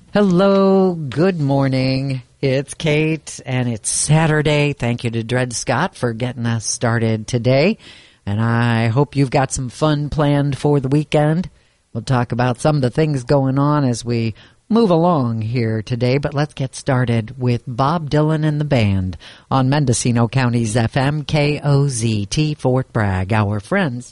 Hello, good morning. It's Kate, and it's Saturday. Thank you to Dred Scott for getting us started today. And I hope you've got some fun planned for the weekend. We'll talk about some of the things going on as we move along here today, but let's get started with Bob Dylan and the band on Mendocino County's FM KOZT Fort Bragg, our friends.